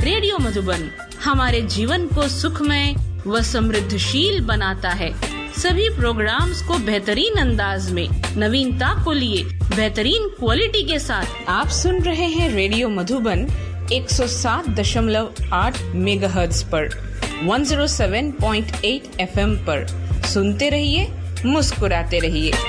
Radio Madhuban हमारे जीवन को सुखमय व समृद्धशील बनाता है। सभी प्रोग्राम्स को बेहतरीन अंदाज में नवीनता को लिए बेहतरीन क्वालिटी के साथ आप सुन रहे हैं रेडियो मधुबन 107.8 मेगाहर्ट्ज पर 107.8 FM पर। सुनते रहिए, मुस्कुराते रहिए।